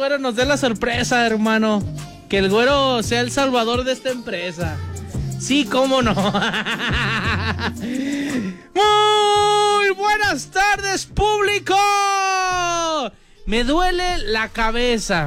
Güero nos dé la sorpresa, hermano. Que el Güero sea el salvador de esta empresa. Sí, cómo no. Muy buenas tardes, público. Me duele la cabeza.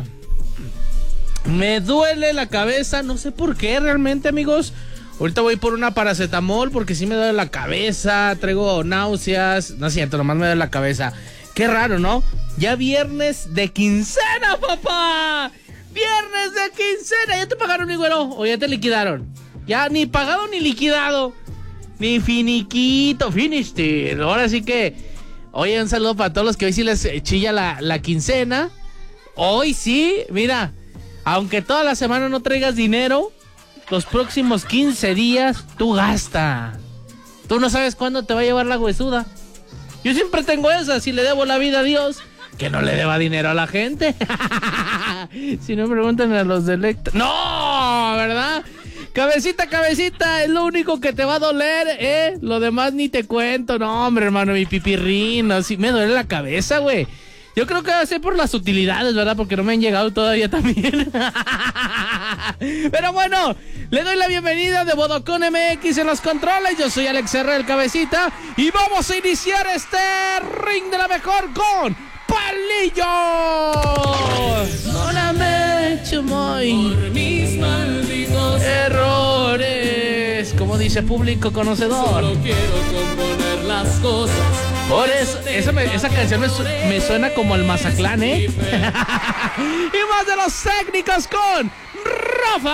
No sé por qué realmente, amigos. Ahorita voy por una paracetamol porque sí me duele la cabeza. Traigo náuseas. No es cierto, nomás me duele la cabeza. Qué raro, ¿no? Ya viernes de quincena, papá. Viernes de quincena. ¿Ya te pagaron, mi güero? ¿O ya te liquidaron? Ya ni pagado ni liquidado. Ni finiquito. Finished. Ahora sí que... Oye, un saludo para todos los que hoy sí les chilla la quincena. Hoy sí, mira... Aunque toda la semana no traigas dinero, los próximos 15 días tú gasta. Tú no sabes cuándo te va a llevar la huesuda. Yo siempre tengo esa, si le debo la vida a Dios, que no le deba dinero a la gente. Si no, pregúntenle a los de Electra. No, ¿verdad? Cabecita, es lo único que te va a doler, ¿eh? Lo demás ni te cuento. No, hombre, hermano, mi pipirrín, así me duele la cabeza, güey. Yo creo que va a ser por las utilidades, ¿verdad? Porque no me han llegado todavía también. Pero bueno, le doy la bienvenida de Vodocon MX en los controles. Yo soy Alex R, el Cabecita. Y vamos a iniciar este ring de la mejor con Palillo. Perdóname, Chumoy, por mis malditos errores. Como dice público conocedor. Solo quiero componer las cosas. Por eso, esa canción me suena como al Mazatlán, ¿eh? Y más de los técnicos con Rafa